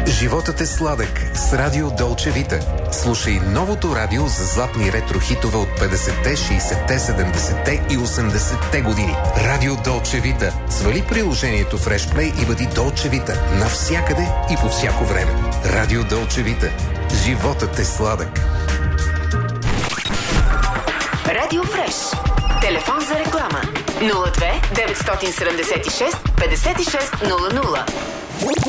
Животът е сладък с Радио Долче Вита. Слушай новото радио за златни ретро хитове от 50-те, 60-те, 70-те и 80-те години. Радио Долче Вита. Свали приложението Fresh Play и бъди Долче Вита навсякъде и по всяко време. Радио Долче Вита. Животът е сладък. Радио Фреш. Телефон за реклама 02 976 56 00.